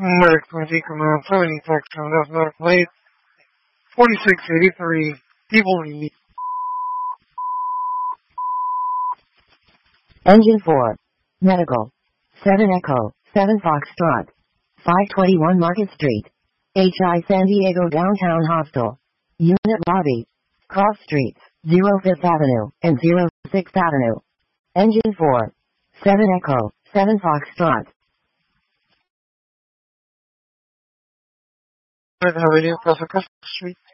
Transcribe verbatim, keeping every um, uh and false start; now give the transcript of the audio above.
Merck twenty command seventy section of North Plate forty-six eighty-three. People need. Engine four. Medical. seven Echo, seven Foxtrot. five twenty-one Market Street. H I San Diego Downtown Hostel. Unit Lobby. Cross Streets, zero fifth Avenue, and zero sixth Avenue. Engine four. seven Echo, seven Foxtrot. With a radio across the Street.